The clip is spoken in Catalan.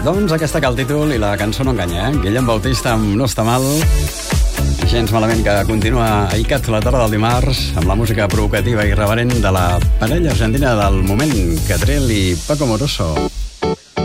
Doncs aquesta que el títol i la cançó no enganya, Guillem Bautista amb No està mal. Gens malament que continua a ICAT la tarda del dimarts amb la música provocativa i irreverent de la parella argentina del moment, Catriel i Paco Moroso.